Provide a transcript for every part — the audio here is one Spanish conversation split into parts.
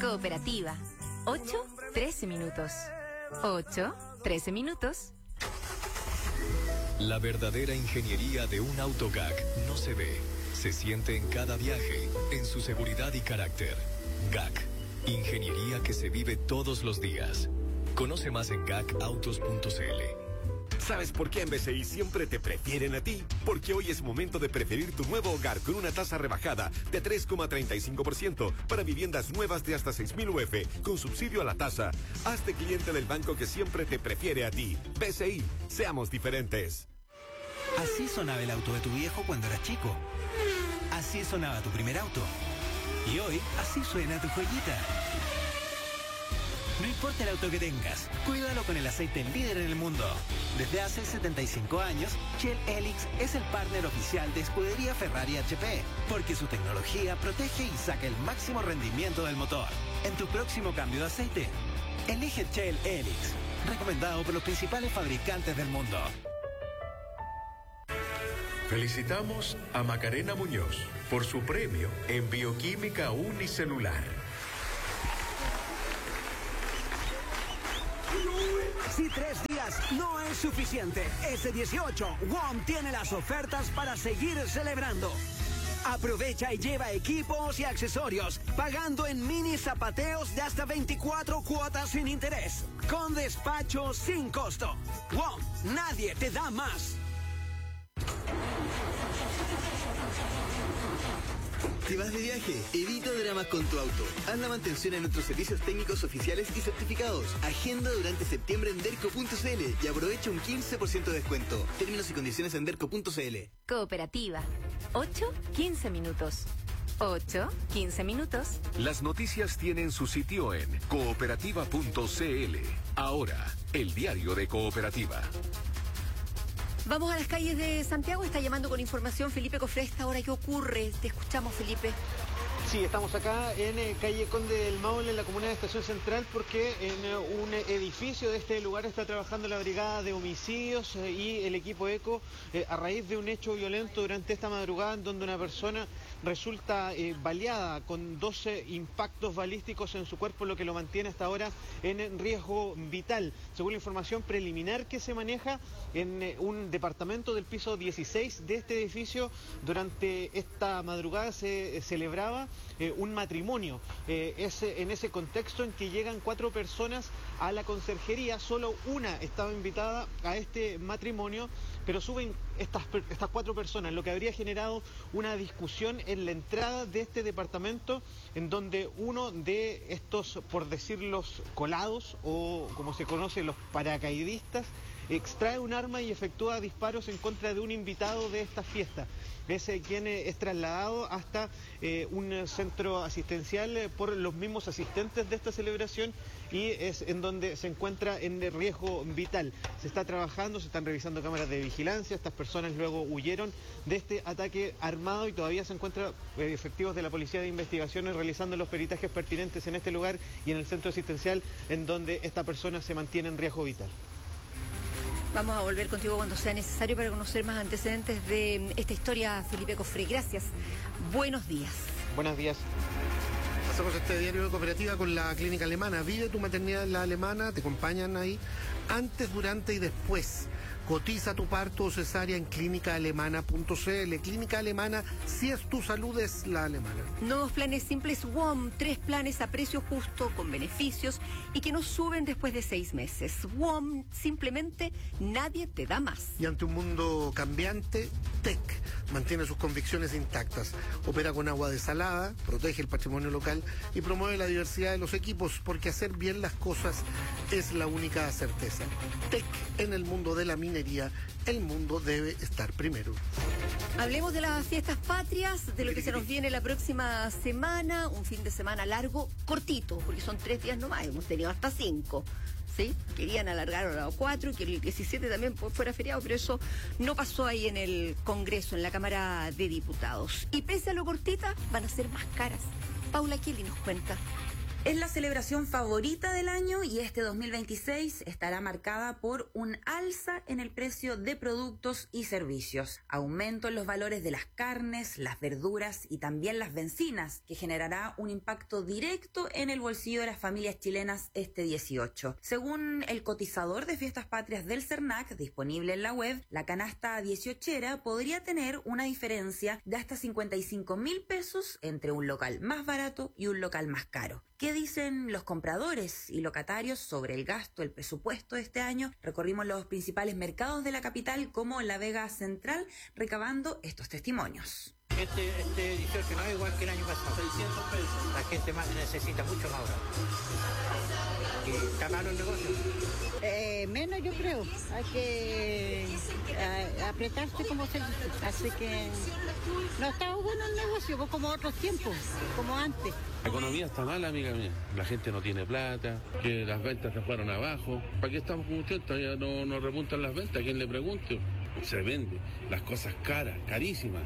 Cooperativa. 8, 13 minutos. 8, 13 minutos. La verdadera ingeniería de un auto GAC no se ve, se siente en cada viaje, en su seguridad y carácter. GAC, ingeniería que se vive todos los días. Conoce más en gacautos.cl. ¿Sabes por qué en BCI siempre te prefieren a ti? Porque hoy es momento de preferir tu nuevo hogar con una tasa rebajada de 3,35% para viviendas nuevas de hasta 6.000 UF con subsidio a la tasa. Hazte cliente del banco que siempre te prefiere a ti. BCI, seamos diferentes. Así sonaba el auto de tu viejo cuando eras chico. Así sonaba tu primer auto. Y hoy, así suena tu joyita. No importa el auto que tengas, cuídalo con el aceite líder en el mundo. Desde hace 75 años, Shell Helix es el partner oficial de Escudería Ferrari HP, porque su tecnología protege y saca el máximo rendimiento del motor. En tu próximo cambio de aceite, elige Shell Helix, recomendado por los principales fabricantes del mundo. Felicitamos a Macarena Muñoz por su premio en Bioquímica Unicelular. Si 3 días no es suficiente, ese 18, WOM tiene las ofertas para seguir celebrando. Aprovecha y lleva equipos y accesorios, pagando en mini zapateos de hasta 24 cuotas sin interés, con despacho sin costo. WOM, nadie te da más. ¿Te vas de viaje? Evita dramas con tu auto. Haz la mantención en nuestros servicios técnicos oficiales y certificados. Agenda durante septiembre en derco.cl y aprovecha un 15% de descuento. Términos y condiciones en derco.cl. Cooperativa. 8, 15 minutos. 8, 15 minutos. Las noticias tienen su sitio en cooperativa.cl. Ahora, el diario de Cooperativa. Vamos a las calles de Santiago. Está llamando con información Felipe Cofresta. Ahora, ¿qué ocurre? Te escuchamos, Felipe. Sí, estamos acá en calle Conde del Maule, en la comuna de Estación Central, porque en un edificio de este lugar está trabajando la brigada de homicidios y el equipo ECO a raíz de un hecho violento durante esta madrugada en donde una persona resulta baleada con 12 impactos balísticos en su cuerpo, lo que lo mantiene hasta ahora en riesgo vital. Según la información preliminar que se maneja en un departamento del piso 16 de este edificio, durante esta madrugada se celebraba un matrimonio. Es en ese contexto en que llegan 4 personas a la conserjería, solo una estaba invitada a este matrimonio, pero suben estas 4 personas, lo que habría generado una discusión en la entrada de este departamento, en donde uno de estos, por decirlos, colados, o como se conoce, los paracaidistas, extrae un arma y efectúa disparos en contra de un invitado de esta fiesta. Es quien es trasladado hasta un centro asistencial por los mismos asistentes de esta celebración y es en donde se encuentra en riesgo vital. Se está trabajando, se están revisando cámaras de vigilancia. Estas personas luego huyeron de este ataque armado y todavía se encuentran efectivos de la Policía de Investigaciones realizando los peritajes pertinentes en este lugar y en el centro asistencial en donde esta persona se mantiene en riesgo vital. Vamos a volver contigo cuando sea necesario para conocer más antecedentes de esta historia, Felipe Cofré. Gracias. Buenos días. Buenos días. Hacemos este diario de Cooperativa con la Clínica Alemana. Vive tu maternidad en la Alemana, te acompañan ahí antes, durante y después. Cotiza tu parto o cesárea en clínicaalemana.cl. Clínica Alemana, si es tu salud, es la alemana. Nuevos planes simples WOM, 3 planes a precio justo, con beneficios y que no suben después de 6 meses. WOM, simplemente nadie te da más. Y ante un mundo cambiante, TEC mantiene sus convicciones intactas. Opera con agua desalada, protege el patrimonio local y promueve la diversidad de los equipos, porque hacer bien las cosas es la única certeza. TEC, en el mundo de la minería, el mundo debe estar primero. Hablemos de las fiestas patrias, de lo que se nos viene la próxima semana, un fin de semana largo, cortito, porque son 3 días nomás, hemos tenido hasta 5. ¿Sí? Querían alargar a los 4 y que el 17 también fuera feriado, pero eso no pasó ahí en el Congreso, en la Cámara de Diputados. Y pese a lo cortita, van a ser más caras. Paula Kelly nos cuenta. Es la celebración favorita del año y este 2026 estará marcada por un alza en el precio de productos y servicios, aumento en los valores de las carnes, las verduras y también las bencinas, que generará un impacto directo en el bolsillo de las familias chilenas este 18. Según el cotizador de Fiestas Patrias del CERNAC, disponible en la web, la canasta 18era podría tener una diferencia de hasta 55.000 pesos entre un local más barato y un local más caro. ¿Qué dicen los compradores y locatarios sobre el gasto, el presupuesto de este año? Recorrimos los principales mercados de la capital como la Vega Central, recabando estos testimonios. Este 18 no es igual que el año pasado. 600 pesos. La gente más necesita mucho más ahora. ¿Y está malo el negocio? Menos yo creo. Hay que apretarse como se dice. Así que no está bueno el negocio, pues como otros tiempos, como antes. La economía está mala, amiga mía. La gente no tiene plata, que las ventas se fueron abajo. ¿Para qué estamos con usted? Todavía no repuntan las ventas. ¿A quién le pregunte? Se vende. Las cosas caras, carísimas.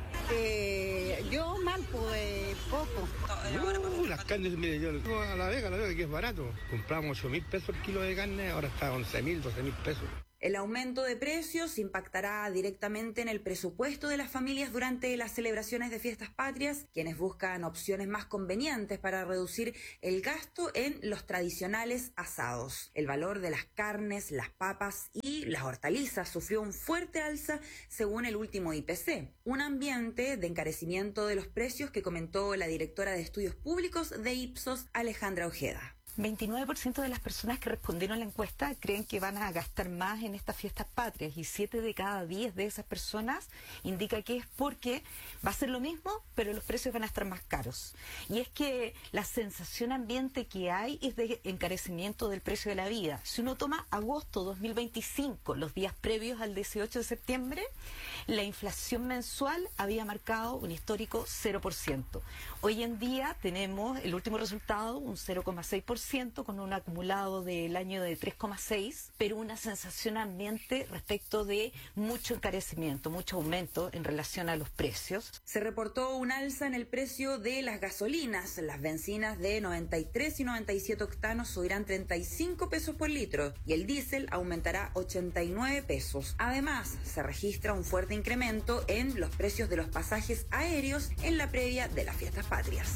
Yo mal, pues poco. Las carnes, mire, yo a la Vega que es barato. Compramos 8.000 pesos el kilo de carne, ahora está 11.000, 12.000 pesos. El aumento de precios impactará directamente en el presupuesto de las familias durante las celebraciones de Fiestas Patrias, quienes buscan opciones más convenientes para reducir el gasto en los tradicionales asados. El valor de las carnes, las papas y las hortalizas sufrió un fuerte alza según el último IPC, un ambiente de encarecimiento de los precios que comentó la directora de Estudios Públicos de Ipsos, Alejandra Ojeda. 29% de las personas que respondieron a la encuesta creen que van a gastar más en estas fiestas patrias y 7 de cada 10 de esas personas indica que es porque va a ser lo mismo, pero los precios van a estar más caros. Y es que la sensación ambiente que hay es de encarecimiento del precio de la vida. Si uno toma agosto 2025, los días previos al 18 de septiembre, la inflación mensual había marcado un histórico 0%. Hoy en día tenemos el último resultado, un 0,6%, con un acumulado del año de 3,6%, pero una sensación ambiente respecto de mucho encarecimiento, mucho aumento en relación a los precios. Se reportó un alza en el precio de las gasolinas. Las bencinas de 93 y 97 octanos subirán 35 pesos por litro y el diésel aumentará 89 pesos. Además, se registra un fuerte incremento en los precios de los pasajes aéreos en la previa de las Fiestas Patrias.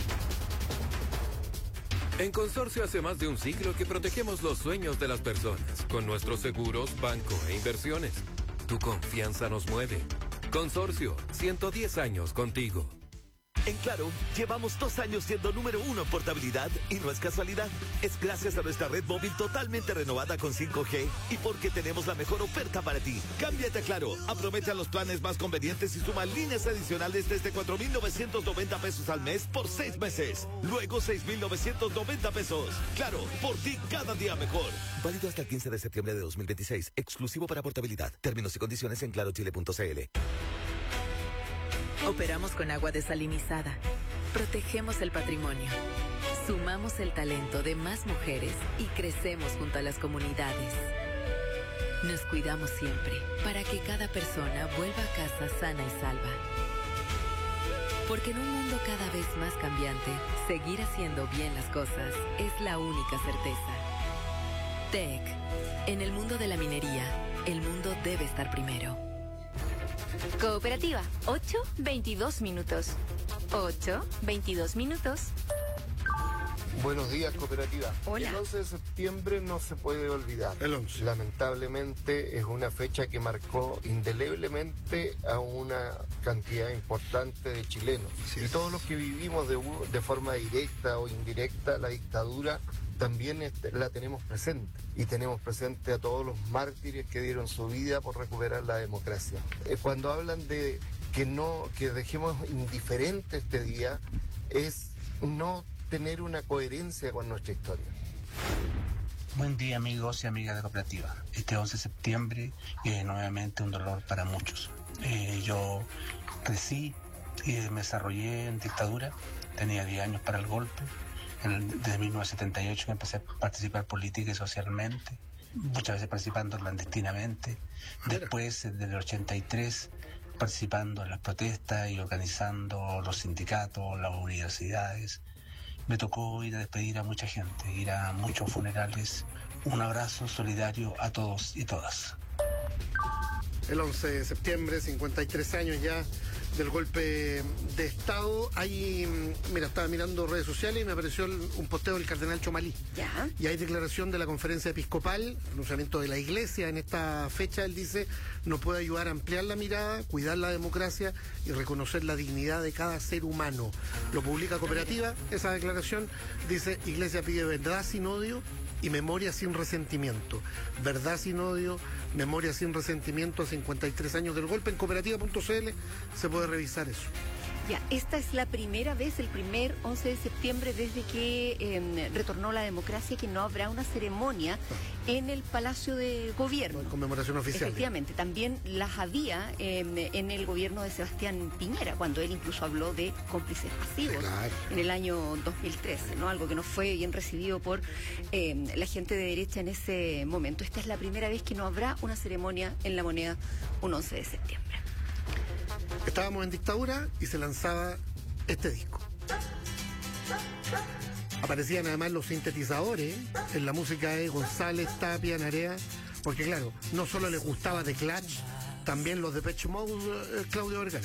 En Consorcio hace más de un siglo que protegemos los sueños de las personas con nuestros seguros, banco e inversiones. Tu confianza nos mueve. Consorcio, 110 años contigo. En Claro, llevamos 2 años siendo número 1 en portabilidad y no es casualidad. Es gracias a nuestra red móvil totalmente renovada con 5G y porque tenemos la mejor oferta para ti. Cámbiate a Claro, aprovecha los planes más convenientes y suma líneas adicionales desde 4.990 pesos al mes por 6 meses. Luego 6.990 pesos. Claro, por ti cada día mejor. Válido hasta el 15 de septiembre de 2026. Exclusivo para portabilidad. Términos y condiciones en clarochile.cl. Operamos con agua desalinizada. Protegemos el patrimonio. Sumamos el talento de más mujeres y crecemos junto a las comunidades. Nos cuidamos siempre para que cada persona vuelva a casa sana y salva. Porque en un mundo cada vez más cambiante, seguir haciendo bien las cosas es la única certeza. TEC. En el mundo de la minería, el mundo debe estar primero. Cooperativa, 8:22 minutos. 8:22 minutos. Buenos días, cooperativa. Hola. El 11 de septiembre no se puede olvidar. El 11. Lamentablemente es una fecha que marcó indeleblemente a una cantidad importante de chilenos. Sí. Y todos los que vivimos de forma directa o indirecta la dictadura también la tenemos presente. Y tenemos presente a todos los mártires que dieron su vida por recuperar la democracia. Cuando hablan de que dejemos indiferente este día, es no tener una coherencia con nuestra historia. Buen día, amigos y amigas de Cooperativa. Este 11 de septiembre es nuevamente un dolor para muchos. Yo crecí y me desarrollé en dictadura, tenía 10 años para el golpe. Desde 1978 que empecé a participar política y socialmente, muchas veces participando clandestinamente. Después, desde el 83, participando en las protestas y organizando los sindicatos, las universidades. me tocó ir a despedir a mucha gente, ir a muchos funerales. Un abrazo solidario a todos y todas. El 11 de septiembre, 53 años ya del golpe de Estado. Ahí, mira, estaba mirando redes sociales y me apareció un posteo del cardenal Chomalí. Ya. Y hay declaración de la conferencia episcopal, pronunciamiento de la iglesia en esta fecha. Él dice, nos puede ayudar a ampliar la mirada, cuidar la democracia y reconocer la dignidad de cada ser humano. Lo publica Cooperativa, esa declaración dice, iglesia pide verdad sin odio y memoria sin resentimiento. Verdad sin odio, memoria sin resentimiento a 53 años del golpe. En cooperativa.cl se puede revisar eso. Ya, esta es la primera vez, el primer 11 de septiembre desde que retornó la democracia, que no habrá una ceremonia en el Palacio de Gobierno. Conmemoración oficial. Efectivamente, también las había en el gobierno de Sebastián Piñera, cuando él incluso habló de cómplices pasivos, claro, en el año 2013, ¿no? Algo que no fue bien recibido por la gente de derecha en ese momento. Esta es la primera vez que no habrá una ceremonia en La Moneda un 11 de septiembre. Estábamos en dictadura y se lanzaba este disco. Aparecían además los sintetizadores en la música de González, Tapia, Narea, porque claro, no solo les gustaba The Clash, también los Depeche Mode, Claudio Vergara.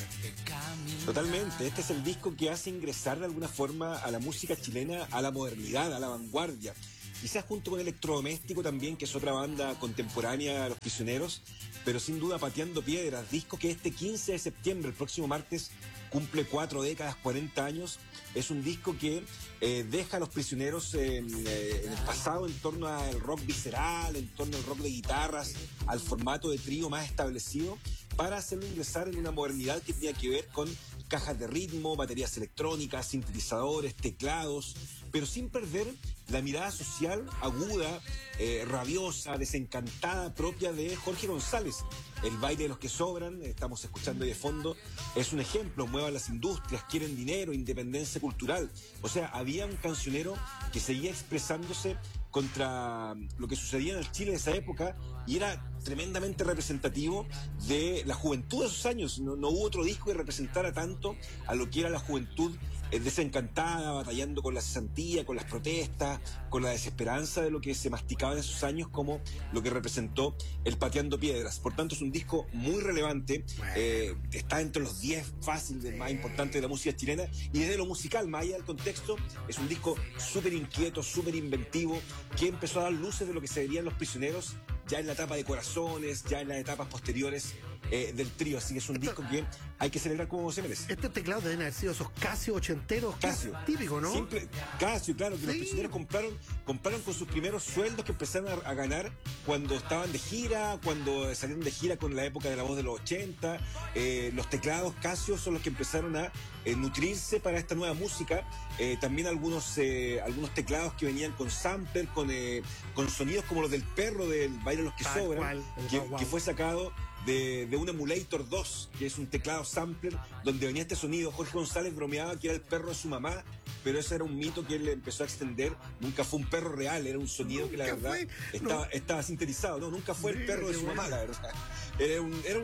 Totalmente, este es el disco que hace ingresar de alguna forma a la música chilena, a la modernidad, a la vanguardia. Quizás junto con Electrodoméstico también, que es otra banda contemporánea a Los Prisioneros, pero sin duda Pateando Piedras, disco que este 15 de septiembre, el próximo martes, cumple 4 décadas, 40 años. Es un disco que deja a Los Prisioneros en el pasado en torno al rock visceral, en torno al rock de guitarras, al formato de trío más establecido, para hacerlo ingresar en una modernidad que tenía que ver con cajas de ritmo, baterías electrónicas, sintetizadores, teclados, pero sin perder la mirada social aguda, rabiosa, desencantada, propia de Jorge González. El baile de los que sobran, estamos escuchando ahí de fondo, es un ejemplo. Muevan las industrias, quieren dinero, independencia cultural. O sea, había un cancionero que seguía expresándose contra lo que sucedía en el Chile de esa época y era tremendamente representativo de la juventud de esos años. No hubo otro disco que representara tanto a lo que era la juventud desencantada, batallando con la cesantía, con las protestas, con la desesperanza de lo que se masticaba en esos años, como lo que representó el Pateando Piedras. Por tanto, es un disco muy relevante, está entre los 10 fáciles más importantes de la música chilena, y desde lo musical, más allá del contexto, es un disco súper inquieto, súper inventivo, que empezó a dar luces de lo que se verían Los Prisioneros ya en la etapa de Corazones, ya en las etapas posteriores del trío. Así que es un disco que hay que celebrar como se merece. Estos teclados deben haber sido esos Casio ochenteros, Casio, típico, ¿no? Simple, Casio, claro, que sí. Los Prisioneros compraron con sus primeros sueldos que empezaron a ganar cuando estaban de gira, cuando salieron de gira con la época de La Voz de los 80. Los teclados Casio son los que empezaron a nutrirse para esta nueva música. También algunos teclados que venían con sampler, con sonidos como los del perro del Baile de los que sobran, que fue sacado de un Emulator 2, que es un teclado sampler donde venía este sonido. Jorge González bromeaba que era el perro de su mamá, pero eso era un mito que él empezó a extender. Nunca fue un perro real, era un sonido que la verdad estaba sintetizado. No, nunca fue el perro de su mamá, la verdad. Era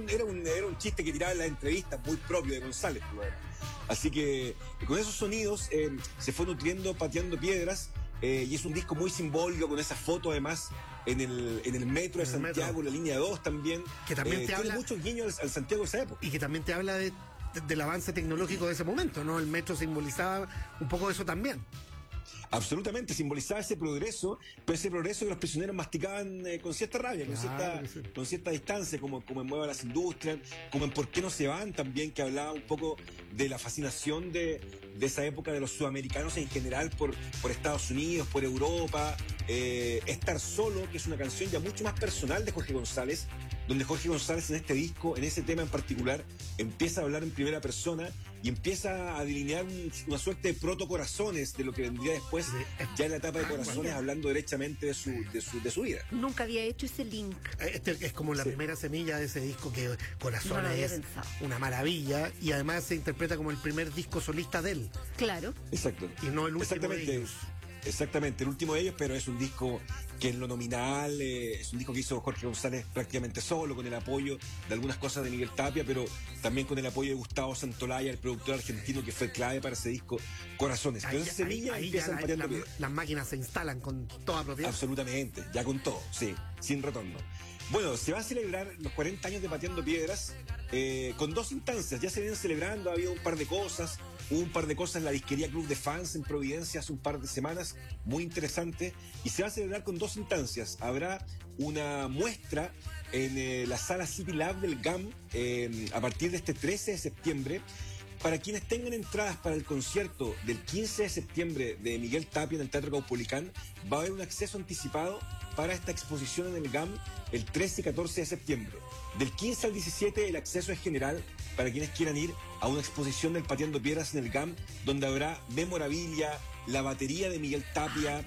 un chiste que tiraba en las entrevistas, muy propio de González. Así que con esos sonidos se fue nutriendo Pateando Piedras. Y es un disco muy simbólico, con esa foto además en el metro de Santiago, la línea 2 también. Que también te habla muchos guiños al Santiago de esa época. Y que también te habla del avance tecnológico de ese momento, ¿no? El metro simbolizaba un poco de eso también. Absolutamente, simbolizaba ese progreso, pero ese progreso que Los Prisioneros masticaban con cierta rabia, con cierta distancia, como en Mueva las Industrias, como en Por qué no se van también, que hablaba un poco de la fascinación de esa época de los sudamericanos en general por Estados Unidos, por Europa. Estar Solo, que es una canción ya mucho más personal de Jorge González, donde Jorge González en este disco, en ese tema en particular, empieza a hablar en primera persona y empieza a delinear una suerte de proto-Corazones de lo que vendría después, ya en la etapa de Corazones, hablando derechamente de su vida. Nunca había hecho ese link. Este es como la primera semilla de ese disco, que Corazones es una maravilla, y además se interpreta como el primer disco solista de él. Claro. Exacto. Y no el último de ellos. Exactamente, el último de ellos, pero es un disco que en lo nominal es un disco que hizo Jorge González prácticamente solo, con el apoyo de algunas cosas de Miguel Tapia, pero también con el apoyo de Gustavo Santolaya, el productor argentino que fue clave para ese disco Corazones. Pero esa semilla empiezan pateando piedras. Las máquinas se instalan con toda propiedad. Absolutamente, ya con todo, sí, sin retorno. Bueno, se va a celebrar los 40 años de Pateando Piedras con 2 instancias. Ya se vienen celebrando, ha habido un par de cosas. Hubo un par de cosas en la disquería Club de Fans en Providencia hace un par de semanas, muy interesante. Y se va a celebrar con 2 instancias. Habrá una muestra en la sala City Lab del GAM a partir de este 13 de septiembre. Para quienes tengan entradas para el concierto del 15 de septiembre de Miguel Tapia en el Teatro Caupolicán, va a haber un acceso anticipado para esta exposición en el GAM el 13 y 14 de septiembre. Del 15 al 17 el acceso es general para quienes quieran ir a una exposición del Pateando Piedras en el GAM, donde habrá memorabilia, la batería de Miguel Tapia,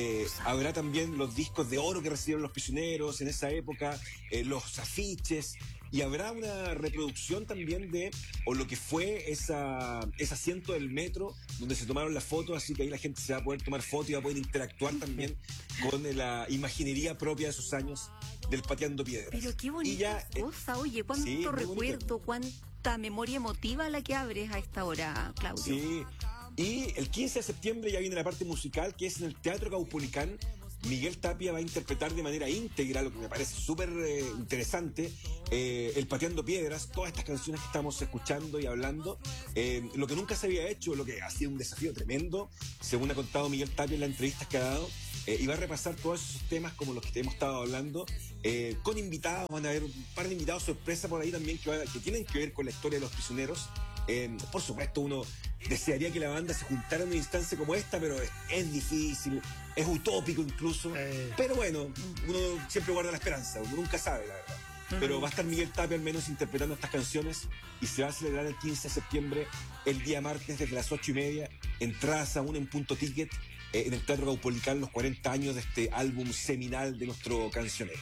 habrá también los discos de oro que recibieron los prisioneros en esa época, los afiches, y habrá una reproducción también o lo que fue ese asiento del metro donde se tomaron las fotos, así que ahí la gente se va a poder tomar fotos y va a poder interactuar también con la imaginería propia de esos años del Pateando Piedras. Pero qué bonita cosa, oye, cuánto recuerdo, cuánta memoria emotiva la que abres a esta hora, Claudio. Sí, y el 15 de septiembre ya viene la parte musical, que es en el Teatro Caupolicán. Miguel Tapia va a interpretar de manera íntegra, lo que me parece súper interesante, el Pateando Piedras, todas estas canciones que estamos escuchando y hablando, lo que nunca se había hecho, lo que ha sido un desafío tremendo, según ha contado Miguel Tapia en las entrevistas que ha dado, y va a repasar todos esos temas como los que hemos estado hablando, con invitados, van a haber un par de invitados sorpresa por ahí también que tienen que ver con la historia de los prisioneros. Por supuesto, uno desearía que la banda se juntara en una instancia como esta, pero es difícil, es utópico incluso. Pero bueno, uno siempre guarda la esperanza, uno nunca sabe, la verdad. Pero va a estar Miguel Tapia al menos interpretando estas canciones y se va a celebrar el 15 de septiembre, el día martes, desde las 8:30. Entradas aún en Punto Ticket, en el Teatro Caupolicán, los 40 años de este álbum seminal de nuestro cancionero.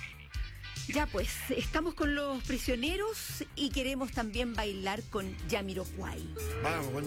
Ya pues, estamos con los prisioneros y queremos también bailar con Jamiroquai. Vamos, con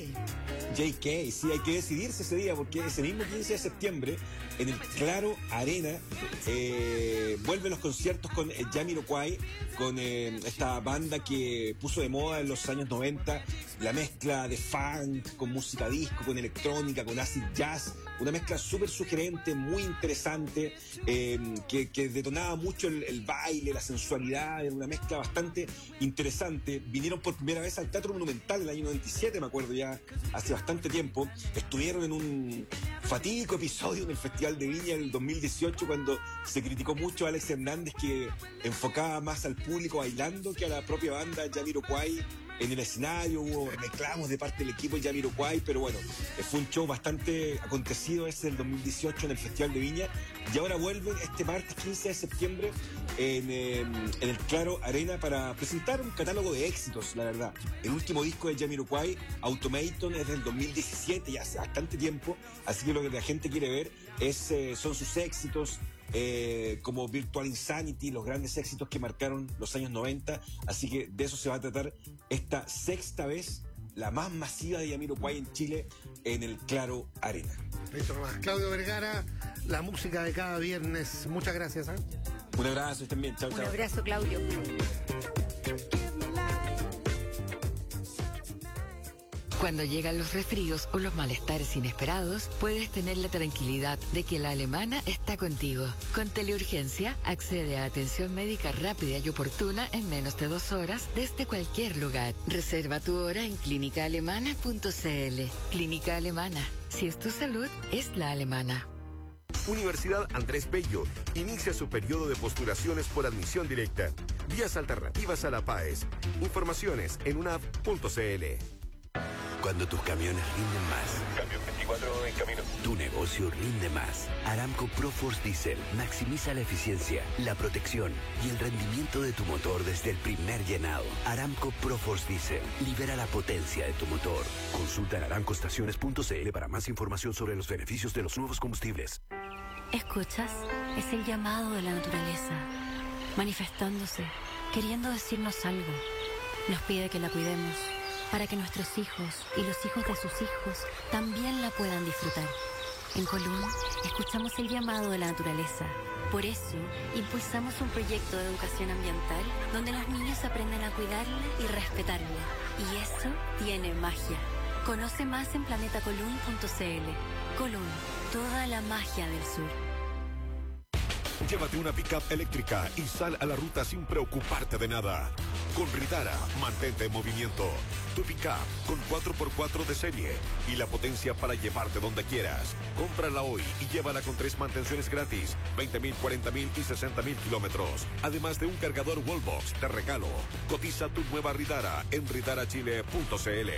JK, sí, hay que decidirse ese día porque ese mismo 15 de septiembre en el Claro Arena vuelven los conciertos con Jamiroquai, con esta banda que puso de moda en los años 90 la mezcla de funk con música disco, con electrónica, con acid jazz, una mezcla súper sugerente, muy interesante, que detonaba mucho el baile, la sensualidad, era una mezcla bastante interesante. Vinieron por primera vez al Teatro Monumental en el año 97, me acuerdo, ya hace bastante tiempo. Estuvieron en un fatídico episodio en el Festival de Viña del 2018 cuando se criticó mucho a Alex Hernández, que enfocaba más al público bailando que a la propia banda Jamiroquai en el escenario. Hubo reclamos de parte del equipo de Jamiroquai, pero bueno, fue un show bastante acontecido ese del 2018 en el Festival de Viña, y ahora vuelven este martes 15 de septiembre en el Claro Arena para presentar un catálogo de éxitos, la verdad. El último disco de Jamiroquai, Automaton, es del 2017, ya hace bastante tiempo, así que lo que la gente quiere ver son sus éxitos, como Virtual Insanity, los grandes éxitos que marcaron los años 90, así que de eso se va a tratar esta sexta vez, la más masiva de Jamiroquai en Chile, en el Claro Arena. Listo nomás. Claudio Vergara, la música de cada viernes. Muchas gracias. Un abrazo, estén bien. Chao, chao. Un abrazo, Claudio. Cuando llegan los resfríos o los malestares inesperados, puedes tener la tranquilidad de que la Alemana está contigo. Con Teleurgencia, accede a atención médica rápida y oportuna en menos de 2 horas desde cualquier lugar. Reserva tu hora en clínicaalemana.cl. Clínica Alemana. Si es tu salud, es la alemana. Universidad Andrés Bello inicia su periodo de postulaciones por admisión directa. Vías alternativas a la PAES. Informaciones en unap.cl. Cuando tus camiones rinden más. Camión 24 en camino. Tu negocio rinde más. Aramco ProForce Diesel maximiza la eficiencia, la protección y el rendimiento de tu motor desde el primer llenado. Aramco ProForce Diesel libera la potencia de tu motor. Consulta en aramcoestaciones.cl para más información sobre los beneficios de los nuevos combustibles. ¿Escuchas? Es el llamado de la naturaleza, manifestándose, queriendo decirnos algo. Nos pide que la cuidemos, para que nuestros hijos y los hijos de sus hijos también la puedan disfrutar. En Colún, escuchamos el llamado de la naturaleza. Por eso, impulsamos un proyecto de educación ambiental donde los niños aprenden a cuidarla y respetarla. Y eso tiene magia. Conoce más en planetacolún.cl. Colún, toda la magia del sur. Llévate una pick-up eléctrica y sal a la ruta sin preocuparte de nada. Con Ridara, mantente en movimiento. Tu pick-up con 4x4 de serie y la potencia para llevarte donde quieras. Cómprala hoy y llévala con 3 mantenciones gratis, 20.000, 40.000 y 60.000 kilómetros. Además de un cargador Wallbox de regalo. Cotiza tu nueva Ridara en ridarachile.cl.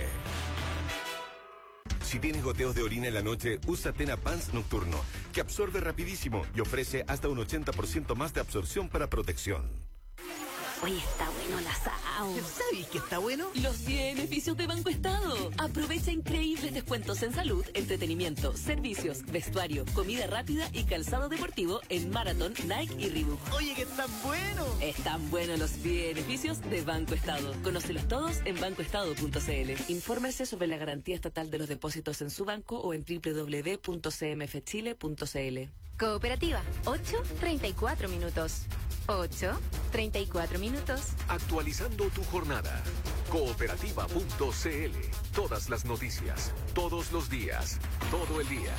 Si tienes goteos de orina en la noche, usa Tena Pants Nocturno, que absorbe rapidísimo y ofrece hasta un 80% más de absorción para protección. Hoy está bueno el asado. ¿Sabes que está bueno? Los beneficios de Banco Estado. Aprovecha increíbles descuentos en salud, entretenimiento, servicios, vestuario, comida rápida y calzado deportivo en Marathon, Nike y Reebok. Oye, que están buenos. Están buenos los beneficios de Banco Estado. Conócelos todos en bancoestado.cl. Infórmese sobre la garantía estatal de los depósitos en su banco o en www.cmfchile.cl. Cooperativa, 8:34 minutos. 8:34 minutos. Actualizando tu jornada. Cooperativa.cl. Todas las noticias, todos los días, todo el día.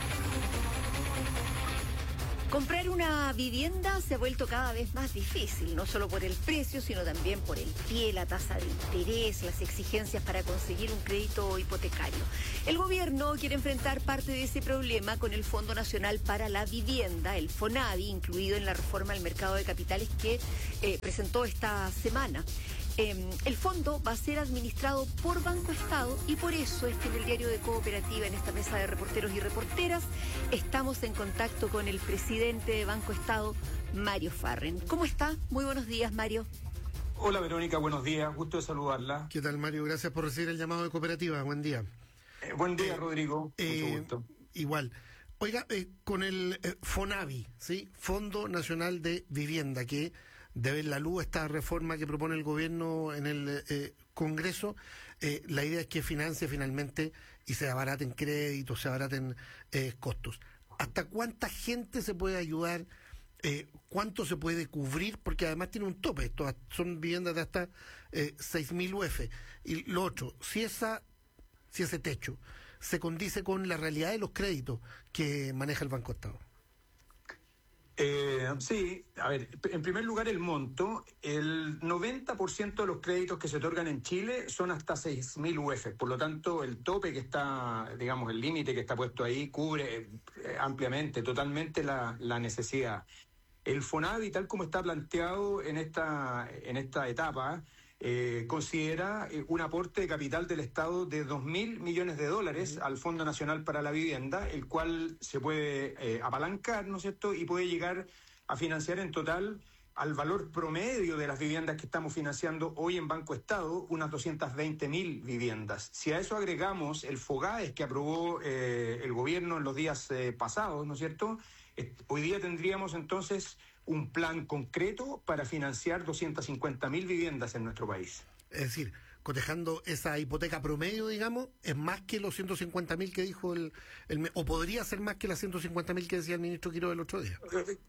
Comprar una vivienda se ha vuelto cada vez más difícil, no solo por el precio, sino también por el pie, la tasa de interés, las exigencias para conseguir un crédito hipotecario. El gobierno quiere enfrentar parte de ese problema con el Fondo Nacional para la Vivienda, el FONAVI, incluido en la reforma al mercado de capitales que presentó esta semana. El fondo va a ser administrado por Banco Estado y por eso es que en el diario de Cooperativa, en esta mesa de reporteros y reporteras, estamos en contacto con el presidente de Banco Estado, Mario Farren. ¿Cómo está? Muy buenos días, Mario. Hola, Verónica, buenos días, gusto de saludarla. ¿Qué tal, Mario? Gracias por recibir el llamado de Cooperativa. Buen día. Buen día, Rodrigo. Mucho gusto. Igual. Oiga, con el FONAVI, ¿sí? Fondo Nacional de Vivienda, que de ver la luz esta reforma que propone el gobierno en el Congreso, la idea es que financie finalmente y se abaraten créditos, se abaraten costos. ¿Hasta cuánta gente se puede ayudar? ¿Cuánto se puede cubrir? Porque además tiene un tope, esto son viviendas de hasta 6.000 UF. Y lo otro, si ese techo se condice con la realidad de los créditos que maneja el Banco Estado. Sí, a ver, en primer lugar el monto, el 90% de los créditos que se otorgan en Chile son hasta 6.000 UF, por lo tanto el tope que está, digamos, el límite que está puesto ahí cubre ampliamente, totalmente la necesidad. El FONAVI, tal como está planteado en esta etapa, considera un aporte de capital del Estado de $2.000 millones al Fondo Nacional para la Vivienda, el cual se puede apalancar, ¿no es cierto?, y puede llegar a financiar en total al valor promedio de las viviendas que estamos financiando hoy en Banco Estado, unas 220.000 viviendas. Si a eso agregamos el FOGAES que aprobó el gobierno en los días pasados, ¿no es cierto?, hoy día tendríamos entonces un plan concreto para financiar 250.000 viviendas en nuestro país. Es decir, cotejando esa hipoteca promedio, digamos, es más que los 150.000 que dijo o podría ser más que las 150.000 que decía el ministro Quiroga el otro día.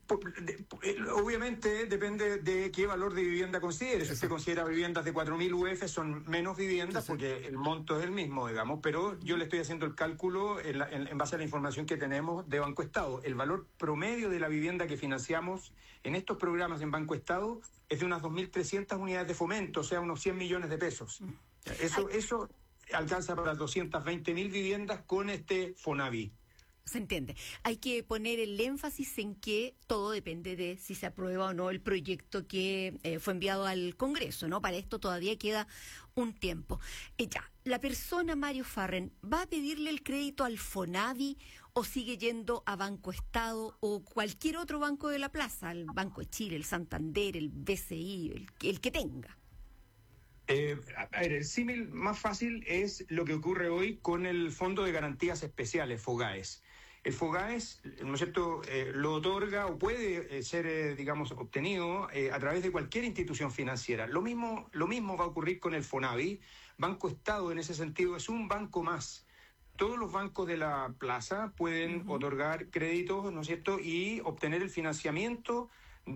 Obviamente depende de qué valor de vivienda considere. Si se considera viviendas de 4.000 UF son menos viviendas porque el monto es el mismo, digamos, pero yo le estoy haciendo el cálculo en base a la información que tenemos de Banco Estado. El valor promedio de la vivienda que financiamos en estos programas en Banco Estado es de unas 2.300 unidades de fomento, o sea, unos 100 millones de pesos. Eso alcanza para 220.000 viviendas con este FONAVI. Se entiende. Hay que poner el énfasis en que todo depende de si se aprueba o no el proyecto que fue enviado al Congreso, ¿no? Para esto todavía queda un tiempo. La persona, Mario Farren, ¿va a pedirle el crédito al FONAVI o sigue yendo a Banco Estado o cualquier otro banco de la plaza, el Banco de Chile, el Santander, el BCI, el que tenga? A ver, el símil más fácil es lo que ocurre hoy con el Fondo de Garantías Especiales, FOGAES. El FOGAES, ¿no es cierto?, lo otorga o puede ser, digamos, obtenido a través de cualquier institución financiera. Lo mismo va a ocurrir con el FONAVI. Banco Estado, en ese sentido, es un banco más todos los bancos de la plaza pueden otorgar créditos, ¿no es cierto?, y obtener el financiamiento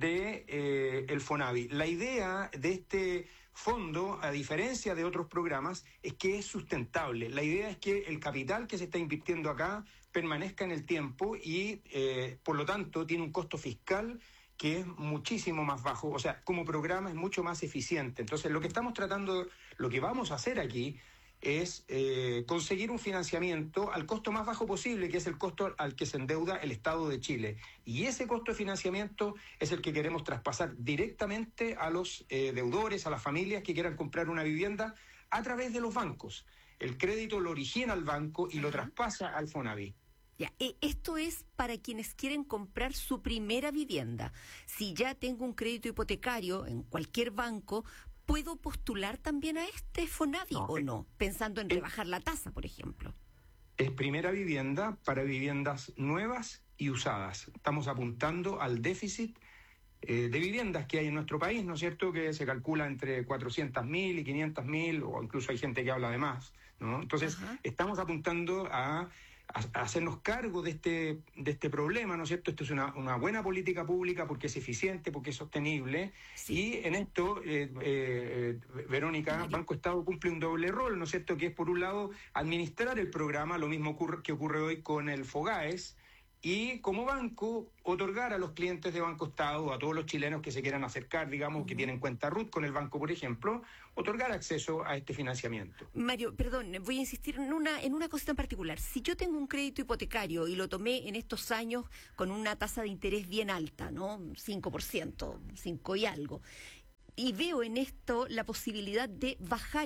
de el FONAVI. La idea de este fondo, a diferencia de otros programas, es que es sustentable. La idea es que el capital que se está invirtiendo acá permanezca en el tiempo y, por lo tanto, tiene un costo fiscal que es muchísimo más bajo. O sea, como programa es mucho más eficiente. Entonces, lo que estamos tratando, lo que vamos a hacer aquí es conseguir un financiamiento al costo más bajo posible, que es el costo al que se endeuda el Estado de Chile. Y ese costo de financiamiento es el que queremos traspasar directamente a los deudores, a las familias que quieran comprar una vivienda a través de los bancos. El crédito lo origina el banco y lo traspasa al FONAVI. Ya, esto es para quienes quieren comprar su primera vivienda. Si ya tengo un crédito hipotecario en cualquier banco, ¿puedo postular también a este FONAVI o no? Pensando en rebajar la tasa, por ejemplo. Es primera vivienda para viviendas nuevas y usadas. Estamos apuntando al déficit de viviendas que hay en nuestro país, ¿no es cierto?, que se calcula entre 400.000 y 500.000, o incluso hay gente que habla de más, ¿no? Entonces, estamos apuntando a hacernos cargo de este problema, ¿no es cierto? Esto es una buena política pública porque es eficiente, porque es sostenible, y en esto, Verónica, Banco Estado cumple un doble rol, ¿no es cierto?, que es, por un lado, administrar el programa, lo mismo que ocurre hoy con el FOGAES, y como banco, otorgar a los clientes de Banco Estado, a todos los chilenos que se quieran acercar, digamos, que tienen cuenta RUT con el banco, por ejemplo, otorgar acceso a este financiamiento. Mario, perdón, voy a insistir en una cosita en particular. Si yo tengo un crédito hipotecario y lo tomé en estos años con una tasa de interés bien alta, ¿no? 5%, 5 y algo, y veo en esto la posibilidad de bajar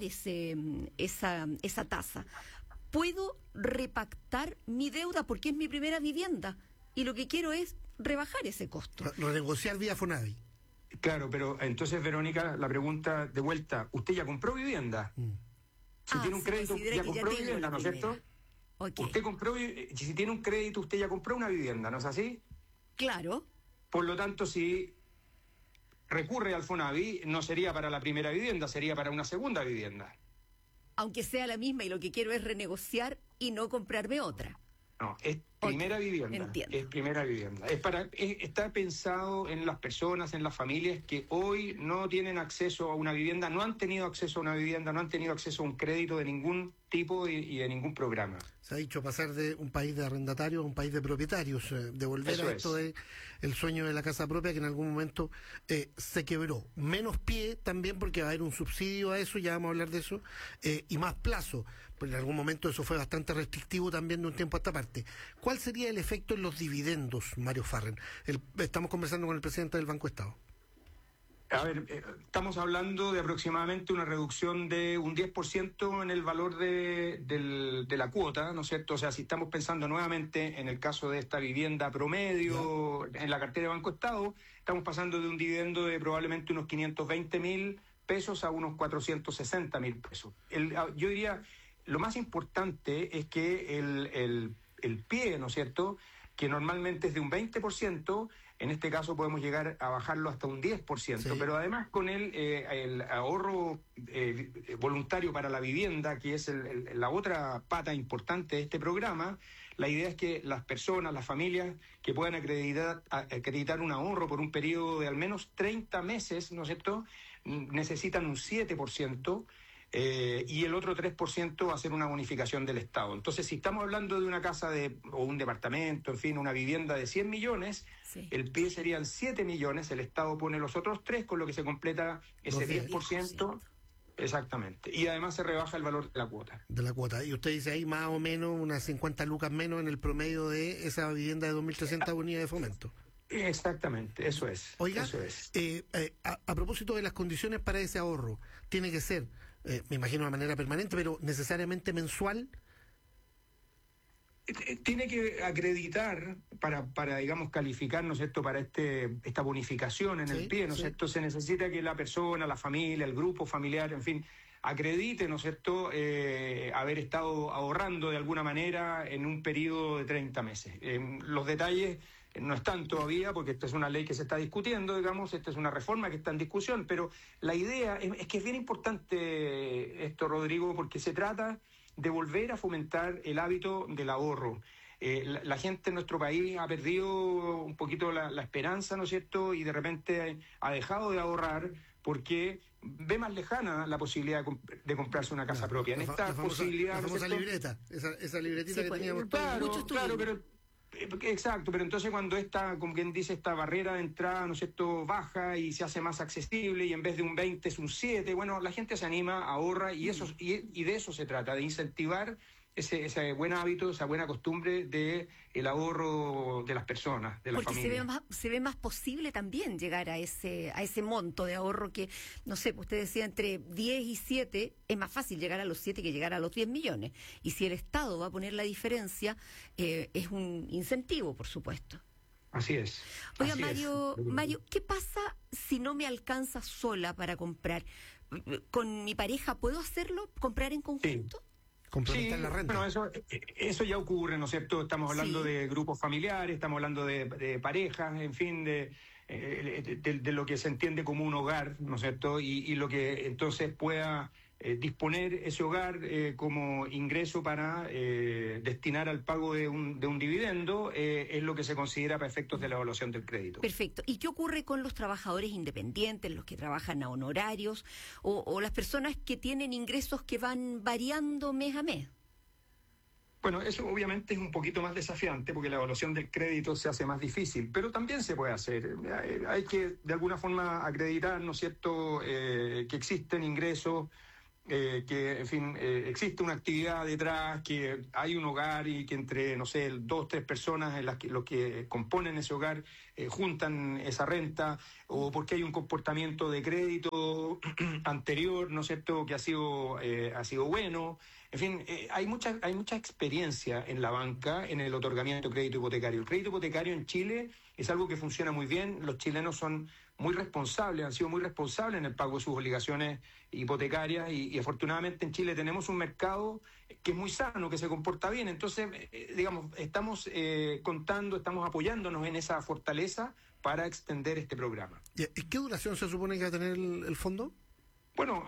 esa tasa, ¿puedo repactar mi deuda porque es mi primera vivienda? Y lo que quiero es rebajar ese costo. Renegociar vía FONAVI. Claro, pero entonces, Verónica, la pregunta de vuelta, ¿usted ya compró vivienda? Si tiene un crédito, ya compró vivienda, ¿no es cierto? Okay. Usted compró, si tiene un crédito, usted ya compró una vivienda, ¿no es así? Claro. Por lo tanto, si recurre al FONAVI, no sería para la primera vivienda, sería para una segunda vivienda. Aunque sea la misma y lo que quiero es renegociar y no comprarme otra. No, es primera vivienda. Entiendo. Es primera vivienda. Está pensado en las personas, en las familias que hoy no tienen acceso a una vivienda, no han tenido acceso a una vivienda, no han tenido acceso a un crédito de ningún tipo y de ningún programa. Se ha dicho pasar de un país de arrendatarios a un país de propietarios, de volver Eso a esto de el sueño de la casa propia que en algún momento se quebró. Menos pie también porque va a haber un subsidio a eso, ya vamos a hablar de eso, y más plazo, porque en algún momento eso fue bastante restrictivo también de un tiempo a esta parte. ¿Cuál sería el efecto en los dividendos, Mario Farren? Estamos conversando con el presidente del Banco Estado. A ver, estamos hablando de aproximadamente una reducción de un 10% en el valor de la cuota, ¿no es cierto? O sea, si estamos pensando nuevamente en el caso de esta vivienda promedio en la cartera de Banco Estado, estamos pasando de un dividendo de probablemente unos 520.000 pesos a unos 460.000 pesos. Yo diría, lo más importante es que el pie, ¿no es cierto?, que normalmente es de un 20%, en este caso podemos llegar a bajarlo hasta un 10%, pero además con el ahorro voluntario para la vivienda, que es la otra pata importante de este programa, la idea es que las personas, las familias que puedan acreditar un ahorro por un periodo de al menos 30 meses, ¿no es cierto?, necesitan un 7%, y el otro 3% va a ser una bonificación del Estado. Entonces, si estamos hablando de una casa o un departamento, en fin, una vivienda de 100 millones, el PIB serían 7 millones, el Estado pone los otros 3, con lo que se completa ese 10%. Exactamente. Y además se rebaja el valor de la cuota. De la cuota. Y usted dice ahí más o menos unas 50 lucas menos en el promedio de esa vivienda de 2.300 unidades de fomento. Exactamente, eso es. Oiga, eso es. A propósito de las condiciones para ese ahorro, tiene que ser, me imagino de manera permanente, pero necesariamente mensual. Tiene que acreditar para digamos, calificar, ¿no es cierto?, para esta bonificación en el pie, ¿no es cierto? Se necesita que la persona, la familia, el grupo familiar, en fin, acredite, ¿no es cierto?, haber estado ahorrando de alguna manera en un periodo de 30 meses. Los detalles no están todavía, porque esta es una ley que se está discutiendo, digamos, esta es una reforma que está en discusión, pero la idea es que es bien importante esto, Rodrigo, porque se trata de volver a fomentar el hábito del ahorro. La gente en nuestro país ha perdido un poquito la esperanza, ¿no es cierto? Y de repente ha dejado de ahorrar porque ve más lejana la posibilidad de comprarse una casa propia. En esta posibilidad, la famosa libreta, esa libretita que teníamos todos. Claro, pero exacto, pero entonces cuando como quien dice, esta barrera de entrada, ¿no es cierto?, baja y se hace más accesible y en vez de un 20 es un 7, bueno, la gente se anima, ahorra y de eso se trata, de incentivar ese buen hábito, esa buena costumbre de el ahorro de las personas, de la familia. Porque se ve más posible también llegar a ese monto de ahorro que, no sé, usted decía entre 10 y 7, es más fácil llegar a los 7 que llegar a los 10 millones. Y si el Estado va a poner la diferencia, es un incentivo, por supuesto. Así es. Oiga, Mario, ¿qué pasa si no me alcanza sola para comprar? ¿Con mi pareja puedo hacerlo? ¿Comprar en conjunto? Sí. Complementar la renta. Bueno, eso ya ocurre, ¿no es cierto? Estamos hablando de grupos familiares, estamos hablando de parejas, en fin, de lo que se entiende como un hogar, ¿no es cierto? Y lo que entonces pueda disponer ese hogar como ingreso para destinar al pago de un dividendo es lo que se considera para efectos de la evaluación del crédito. Perfecto. ¿Y qué ocurre con los trabajadores independientes, los que trabajan a honorarios o las personas que tienen ingresos que van variando mes a mes? Bueno, eso obviamente es un poquito más desafiante porque la evaluación del crédito se hace más difícil, pero también se puede hacer. Hay que de alguna forma acreditar, ¿no es cierto?, que existen ingresos, que, en fin, existe una actividad detrás, que hay un hogar y que entre, no sé, 2 o 3 personas los que componen ese hogar juntan esa renta, o porque hay un comportamiento de crédito anterior, ¿no es cierto?, que ha sido bueno. En fin, hay mucha experiencia en la banca en el otorgamiento de crédito hipotecario. El crédito hipotecario en Chile es algo que funciona muy bien. Los chilenos son muy responsables, han sido muy responsables en el pago de sus obligaciones hipotecarias y afortunadamente en Chile tenemos un mercado que es muy sano, que se comporta bien. Entonces, digamos, estamos estamos apoyándonos en esa fortaleza para extender este programa. ¿Y qué duración se supone que va a tener el fondo? Bueno,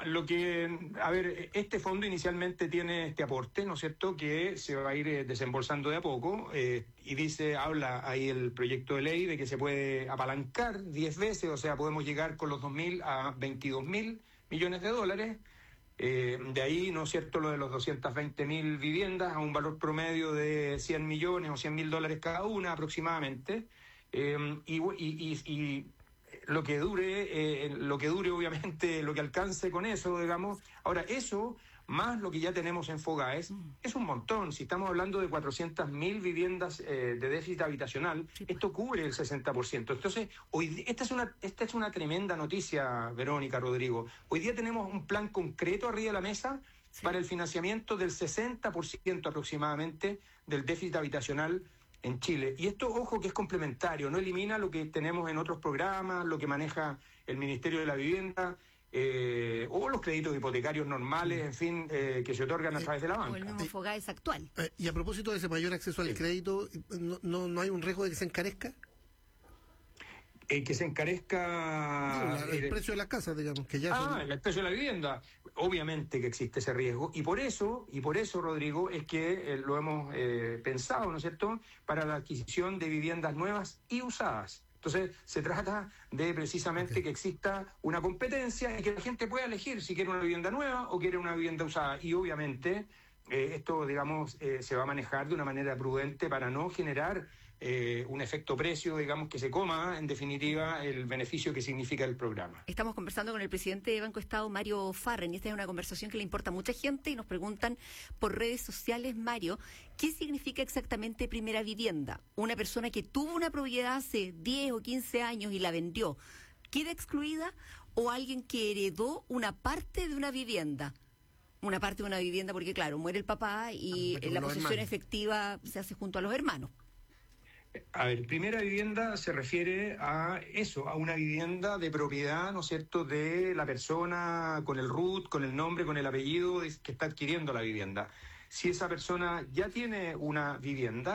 este fondo inicialmente tiene este aporte, ¿no es cierto?, que se va a ir desembolsando de a poco, habla ahí el proyecto de ley de que se puede apalancar 10 veces, o sea, podemos llegar con los 2.000 a 22.000 millones de dólares. De ahí, ¿no es cierto?, lo de los 220.000 viviendas a un valor promedio de 100 millones o 100.000 dólares cada una aproximadamente. Lo que dure, obviamente, lo que alcance con eso, digamos. Ahora, eso, más lo que ya tenemos en FOGAES, es un montón. Si estamos hablando de 400.000 viviendas de déficit habitacional, esto cubre el 60%. Entonces, esta es una tremenda noticia, Verónica, Rodrigo. Hoy día tenemos un plan concreto arriba de la mesa para el financiamiento del 60% aproximadamente del déficit habitacional en Chile. Y esto, ojo, que es complementario, no elimina lo que tenemos en otros programas, lo que maneja el Ministerio de la Vivienda, o los créditos hipotecarios normales, en fin, que se otorgan a través de la banca. O el mismo FOGAES actual. Y a propósito de ese mayor acceso al crédito, ¿no hay un riesgo de que se encarezca? Que se encarezca el precio de las casas, digamos, que ya el precio de la vivienda. Obviamente que existe ese riesgo y por eso, Rodrigo, es que lo hemos pensado, ¿no es cierto?, para la adquisición de viviendas nuevas y usadas. Entonces, se trata de precisamente que exista una competencia y que la gente pueda elegir si quiere una vivienda nueva o quiere una vivienda usada. Y obviamente esto, digamos, se va a manejar de una manera prudente para no generar un efecto precio, digamos, que se coma, en definitiva, el beneficio que significa el programa. Estamos conversando con el presidente de Banco Estado, Mario Farren, y esta es una conversación que le importa a mucha gente y nos preguntan por redes sociales, Mario, ¿qué significa exactamente primera vivienda? Una persona que tuvo una propiedad hace 10 o 15 años y la vendió, ¿queda excluida? ¿O alguien que heredó una parte de una vivienda? Una parte de una vivienda porque, claro, muere el papá y la posesión efectiva se hace junto a los hermanos. A ver, primera vivienda se refiere a eso, a una vivienda de propiedad, ¿no es cierto?, de la persona con el RUT, con el nombre, con el apellido que está adquiriendo la vivienda. Si esa persona ya tiene una vivienda,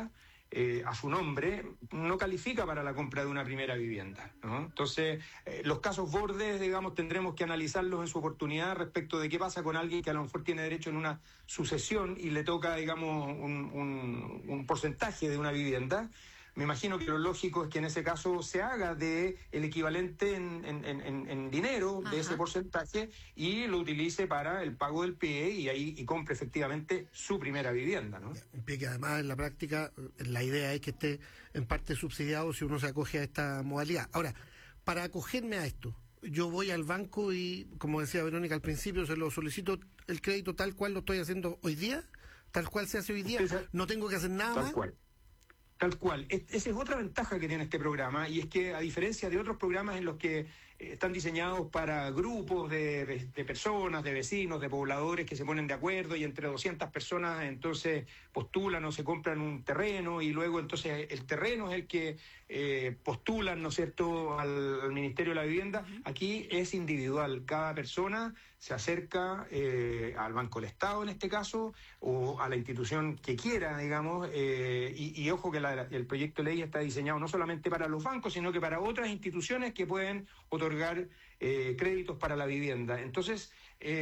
a su nombre, no califica para la compra de una primera vivienda, ¿no? Entonces, los casos bordes, digamos, tendremos que analizarlos en su oportunidad respecto de qué pasa con alguien que a lo mejor tiene derecho en una sucesión y le toca, digamos, un porcentaje de una vivienda. Me imagino que lo lógico es que en ese caso se haga de el equivalente en dinero de ese porcentaje y lo utilice para el pago del pie y compre efectivamente su primera vivienda, ¿no? Un pie que además en la práctica la idea es que esté en parte subsidiado si uno se acoge a esta modalidad. Ahora, para acogerme a esto, yo voy al banco y, como decía Verónica al principio, se lo solicito el crédito tal cual lo estoy haciendo hoy día, tal cual se hace hoy día, no tengo que hacer nada más. Tal cual. Esa es otra ventaja que tiene este programa, y es que, a diferencia de otros programas en los que están diseñados para grupos de personas, de vecinos, de pobladores que se ponen de acuerdo y entre 200 personas entonces postulan o se compran un terreno y luego entonces el terreno es el que postulan, ¿no es cierto?, al Ministerio de la Vivienda. Aquí es individual. Cada persona se acerca al Banco del Estado, en este caso, o a la institución que quiera, digamos, y ojo que el proyecto de ley está diseñado no solamente para los bancos, sino que para otras instituciones que pueden otorgar créditos para la vivienda. Entonces,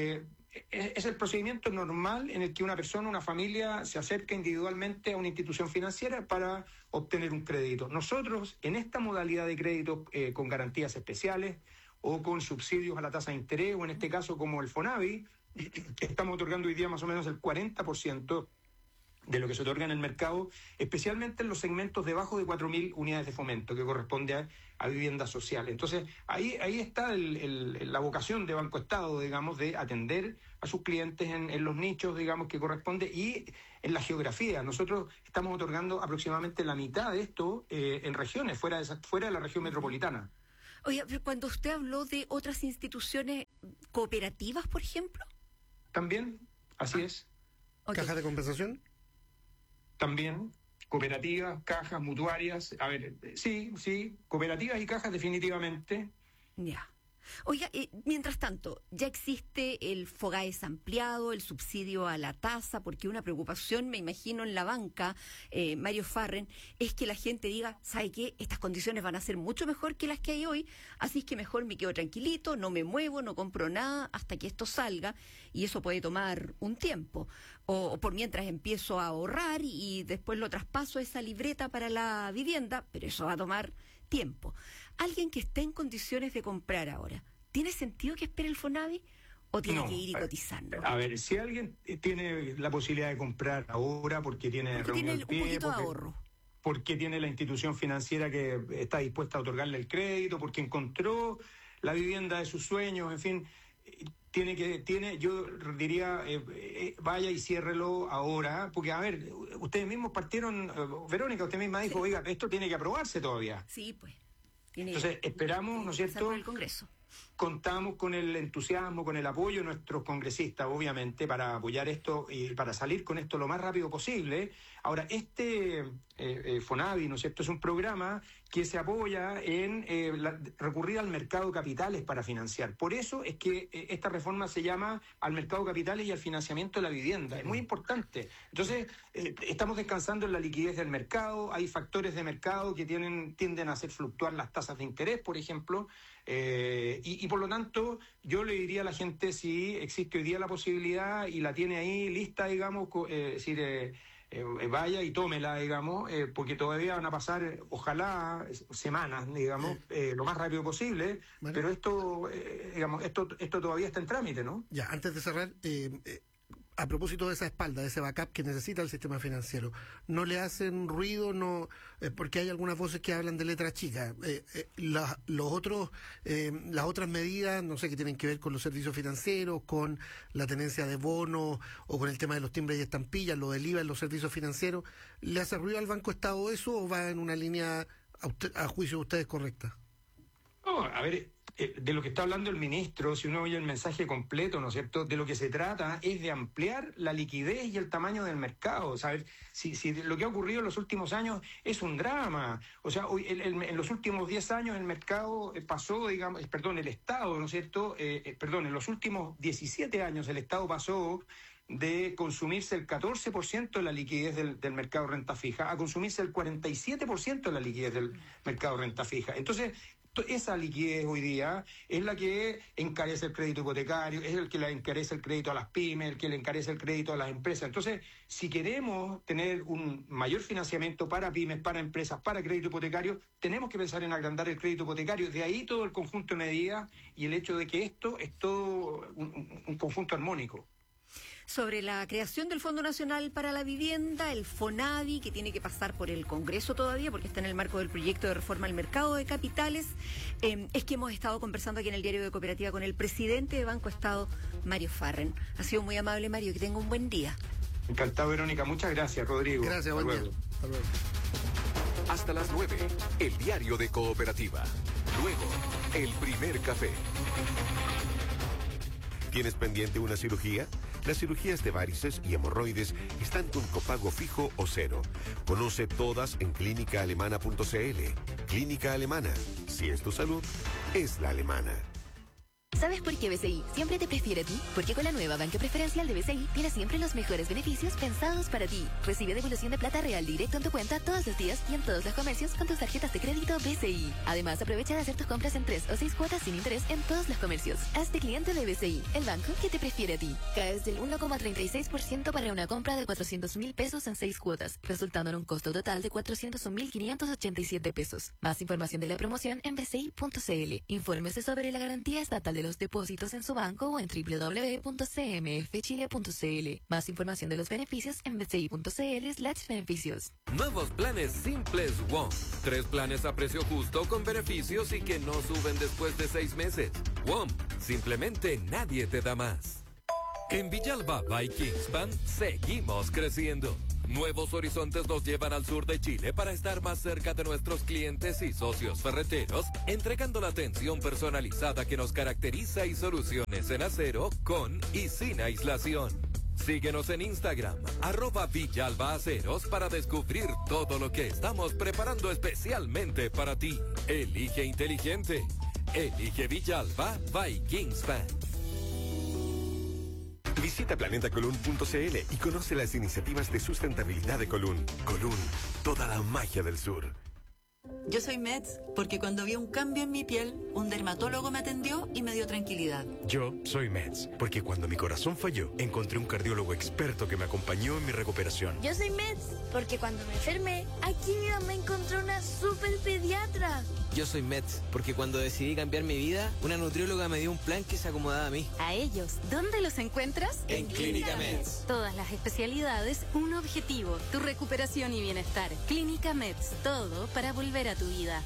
es el procedimiento normal en el que una persona, una familia, se acerca individualmente a una institución financiera para obtener un crédito. Nosotros, en esta modalidad de crédito con garantías especiales o con subsidios a la tasa de interés, o en este caso como el FONAVI, estamos otorgando hoy día más o menos el 40% de lo que se otorga en el mercado, especialmente en los segmentos debajo de 4.000 unidades de fomento, que corresponde a vivienda social. Entonces, ahí está la vocación de Banco Estado, digamos, de atender a sus clientes en los nichos, digamos, que corresponde, y en la geografía. Nosotros estamos otorgando aproximadamente la mitad de esto en regiones, fuera de la región metropolitana. Oye, cuando usted habló de otras instituciones cooperativas, por ejemplo. También, así es. Okay. ¿Cajas de compensación? También, cooperativas, cajas, mutuarias. A ver, sí, cooperativas y cajas definitivamente. Ya. Oiga, mientras tanto, ya existe el FOGAES ampliado, el subsidio a la tasa, porque una preocupación, me imagino, en la banca, Mario Farren, es que la gente diga, ¿sabe qué? Estas condiciones van a ser mucho mejor que las que hay hoy, así es que mejor me quedo tranquilito, no me muevo, no compro nada hasta que esto salga, y eso puede tomar un tiempo. O por mientras empiezo a ahorrar y después lo traspaso a esa libreta para la vivienda, pero eso va a tomar tiempo. Alguien que esté en condiciones de comprar ahora, ¿tiene sentido que espere el FONAVI o tiene que ir y cotizando? A ver, si alguien tiene la posibilidad de comprar ahora porque tiene un poquito de ahorro, porque tiene la institución financiera que está dispuesta a otorgarle el crédito, porque encontró la vivienda de sus sueños, en fin, yo diría, vaya y ciérrelo ahora, porque, a ver, ustedes mismos partieron, Verónica, usted misma dijo, oiga, esto tiene que aprobarse todavía. Sí, pues. Entonces, esperamos, ¿no es cierto? El Congreso. Contamos con el entusiasmo, con el apoyo de nuestros congresistas, obviamente, para apoyar esto y para salir con esto lo más rápido posible. Ahora, FONAVI, ¿no es cierto?, es un programa que se apoya en recurrir al mercado de capitales para financiar. Por eso es que esta reforma se llama al mercado de capitales y al financiamiento de la vivienda. Es muy importante. Entonces, estamos descansando en la liquidez del mercado. Hay factores de mercado que tienden a hacer fluctuar las tasas de interés, por ejemplo, y por lo tanto, yo le diría a la gente, si existe hoy día la posibilidad y la tiene ahí lista, digamos, vaya y tómela, digamos, porque todavía van a pasar, ojalá, semanas, digamos, lo más rápido posible, bueno. Pero esto, digamos, esto todavía está en trámite, ¿no? Ya, antes de cerrar, a propósito de esa espalda, de ese backup que necesita el sistema financiero, ¿no le hacen ruido? No, porque hay algunas voces que hablan de letras chicas. Las otras medidas, no sé, que tienen que ver con los servicios financieros, con la tenencia de bonos o con el tema de los timbres y estampillas, lo del IVA en los servicios financieros, ¿le hace ruido al Banco Estado eso o va en una línea, a juicio de ustedes, correcta? No, a ver, de lo que está hablando el ministro, si uno oye el mensaje completo, ¿no es cierto?, de lo que se trata es de ampliar la liquidez y el tamaño del mercado. ¿Sabes? Si lo que ha ocurrido en los últimos años es un drama. O sea, en los últimos 10 años el mercado pasó, digamos, el Estado, ¿no es cierto?, en los últimos 17 años el Estado pasó de consumirse el 14% de la liquidez del mercado renta fija a consumirse el 47% de la liquidez del mercado renta fija. Entonces, esa liquidez hoy día es la que encarece el crédito hipotecario, es el que le encarece el crédito a las pymes, el que le encarece el crédito a las empresas. Entonces, si queremos tener un mayor financiamiento para pymes, para empresas, para crédito hipotecario, tenemos que pensar en agrandar el crédito hipotecario. De ahí todo el conjunto de medidas y el hecho de que esto es todo un conjunto armónico. Sobre la creación del Fondo Nacional para la Vivienda, el FONAVI, que tiene que pasar por el Congreso todavía, porque está en el marco del proyecto de reforma al mercado de capitales, es que hemos estado conversando aquí en el Diario de Cooperativa con el presidente de Banco Estado, Mario Farren. Ha sido muy amable, Mario, que tenga un buen día. Encantado, Verónica. Muchas gracias, Rodrigo. Gracias, buen día. Hasta luego. Hasta las 9, el Diario de Cooperativa. Luego, el primer café. ¿Tienes pendiente una cirugía? Las cirugías de varices y hemorroides están con copago fijo o cero. Conoce todas en clínicaalemana.cl. Clínica Alemana. Si es tu salud, es la alemana. ¿Sabes por qué BCI siempre te prefiere a ti? Porque con la nueva banca preferencial de BCI tienes siempre los mejores beneficios pensados para ti. Recibe devolución de plata real directo en tu cuenta todos los días y en todos los comercios con tus tarjetas de crédito BCI. Además, aprovecha de hacer tus compras en 3 o 6 cuotas sin interés en todos los comercios. Hazte cliente de BCI, el banco que te prefiere a ti. Caes del 1,36% para una compra de 400.000 pesos en 6 cuotas, resultando en un costo total de 401.587 pesos. Más información de la promoción en bci.cl. Infórmese sobre la garantía estatal de los depósitos en su banco o en www.cmfchile.cl. Más información de los beneficios en bci.cl/beneficios. Nuevos planes simples WOM. 3 planes a precio justo con beneficios y que no suben después de 6 meses. WOM. Simplemente nadie te da más. En Villalba by Kingspan seguimos creciendo. Nuevos horizontes nos llevan al sur de Chile para estar más cerca de nuestros clientes y socios ferreteros, entregando la atención personalizada que nos caracteriza y soluciones en acero con y sin aislación. Síguenos en Instagram, @VillalbaAceros para descubrir todo lo que estamos preparando especialmente para ti. Elige inteligente. Elige Villalba by Kingspan. Visita planetacolun.cl y conoce las iniciativas de sustentabilidad de Colún. Colún, toda la magia del sur. Yo soy Meds porque cuando vi un cambio en mi piel, un dermatólogo me atendió y me dio tranquilidad. Yo soy Meds porque cuando mi corazón falló, encontré un cardiólogo experto que me acompañó en mi recuperación. Yo soy Meds porque cuando me enfermé, aquí mi mamá encontró una super pediatra. Yo soy Meds porque cuando decidí cambiar mi vida, una nutrióloga me dio un plan que se acomodaba a mí. A ellos, ¿dónde los encuentras? En Clínica Meds. Todas las especialidades, un objetivo, tu recuperación y bienestar. Clínica Meds, todo para volver a tu vida.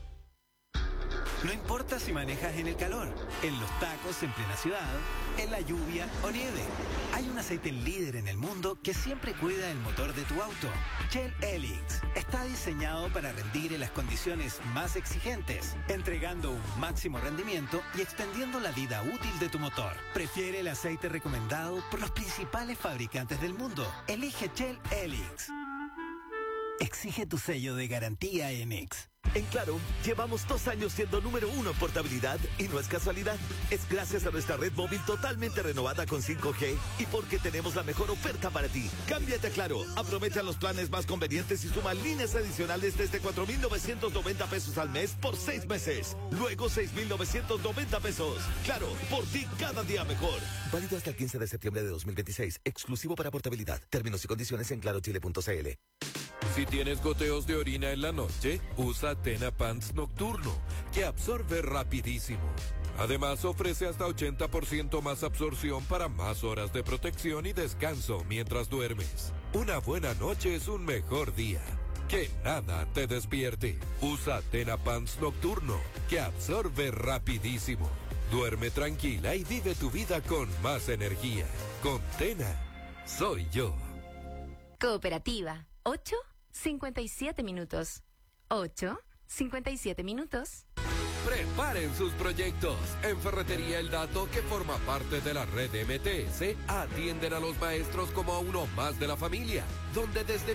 No importa si manejas en el calor, en los tacos en plena ciudad, en la lluvia o nieve. Hay un aceite líder en el mundo que siempre cuida el motor de tu auto. Shell Helix está diseñado para rendir en las condiciones más exigentes, entregando un máximo rendimiento y extendiendo la vida útil de tu motor. Prefiere el aceite recomendado por los principales fabricantes del mundo. Elige Shell Helix. Exige tu sello de garantía Enix. En Claro, llevamos 2 años siendo número 1 en portabilidad y no es casualidad. Es gracias a nuestra red móvil totalmente renovada con 5G y porque tenemos la mejor oferta para ti. Cámbiate a Claro, aprovecha los planes más convenientes y suma líneas adicionales desde 4.990 pesos al mes por 6 meses. Luego 6.990 pesos. Claro, por ti cada día mejor. Válido hasta el 15 de septiembre de 2026. Exclusivo para portabilidad. Términos y condiciones en clarochile.cl. Si tienes goteos de orina en la noche, usa Tena Pants Nocturno, que absorbe rapidísimo. Además, ofrece hasta 80% más absorción para más horas de protección y descanso mientras duermes. Una buena noche es un mejor día. Que nada te despierte. Usa Tena Pants Nocturno, que absorbe rapidísimo. Duerme tranquila y vive tu vida con más energía. Con Tena, soy yo. Cooperativa, 8:57 minutos. 8:57 minutos. Preparen sus proyectos. En Ferretería El Dato, que forma parte de la red MTS, atienden a los maestros como a uno más de la familia, donde desde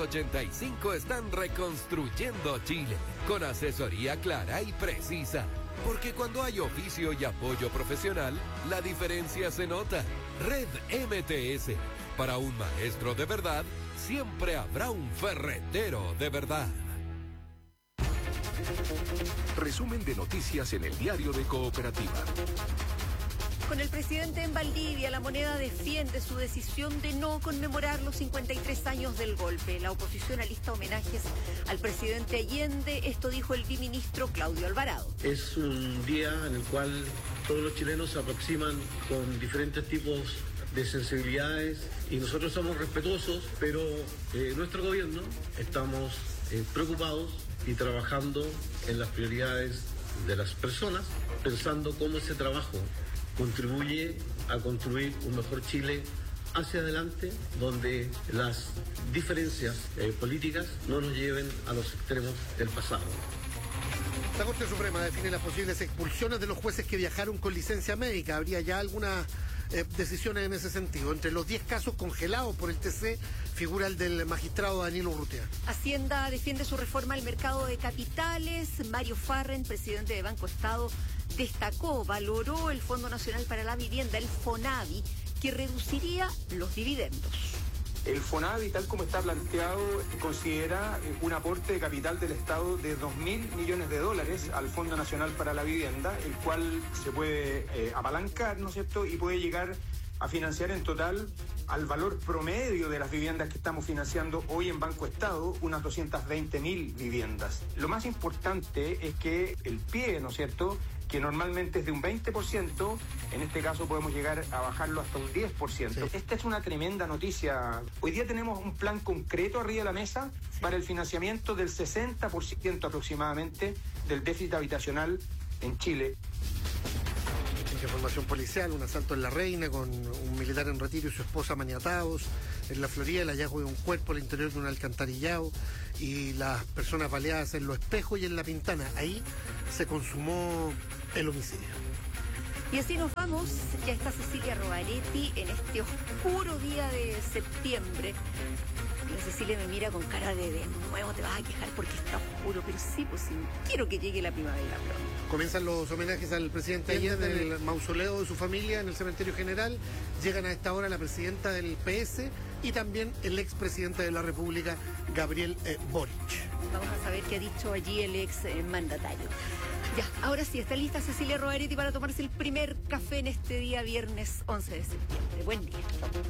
1985 están reconstruyendo Chile, con asesoría clara y precisa. Porque cuando hay oficio y apoyo profesional, la diferencia se nota. Red MTS. Para un maestro de verdad, siempre habrá un ferretero de verdad. Resumen de noticias en el diario de Cooperativa. Con el presidente en Valdivia, La Moneda defiende su decisión de no conmemorar los 53 años del golpe. La oposición alista homenajes al presidente Allende. Esto dijo el biministro Claudio Alvarado. Es un día en el cual todos los chilenos se aproximan con diferentes tipos de sensibilidades y nosotros somos respetuosos, pero nuestro gobierno estamos preocupados y trabajando en las prioridades de las personas, pensando cómo ese trabajo contribuye a construir un mejor Chile hacia adelante, donde las diferencias políticas no nos lleven a los extremos del pasado. La Corte Suprema define las posibles expulsiones de los jueces que viajaron con licencia médica. Habría ya algunas decisiones en ese sentido. Entre los 10 casos congelados por el TC figura el del magistrado Danilo Urrutia. Hacienda defiende su reforma al mercado de capitales. Mario Farren, presidente de Banco Estado, valoró el Fondo Nacional para la Vivienda, el FONAVI, que reduciría los dividendos. El FONAVI, tal como está planteado, considera un aporte de capital del Estado de $2.000 millones al Fondo Nacional para la Vivienda, el cual se puede apalancar, ¿no es cierto?, y puede llegar a financiar en total al valor promedio de las viviendas que estamos financiando hoy en Banco Estado, unas 220.000 viviendas. Lo más importante es que el pie, ¿no es cierto?, que normalmente es de un 20%, en este caso podemos llegar a bajarlo hasta un 10%. Sí. Esta es una tremenda noticia. Hoy día tenemos un plan concreto arriba de la mesa para el financiamiento del 60% aproximadamente del déficit habitacional en Chile. Información policial, un asalto en La Reina con un militar en retiro y su esposa maniatados. En la Florida, el hallazgo de un cuerpo al interior de un alcantarillado y las personas baleadas en Los Espejos y en La Pintana. Ahí se consumó el homicidio. Y así nos vamos. Ya está Cecilia Rovaretti en este oscuro día de septiembre. La Cecilia me mira con cara de nuevo te vas a quejar porque está oscuro, pero sí, pues sí, quiero que llegue la primavera pronto. Comienzan los homenajes al presidente Allende en el mausoleo de su familia en el cementerio general. Llegan a esta hora la presidenta del PS y también el expresidente de la República, Gabriel Boric. Vamos a saber qué ha dicho allí el ex mandatario. Ya, ahora sí, está lista Cecilia Rovaretti para tomarse el primer café en este día viernes 11 de septiembre. Buen día.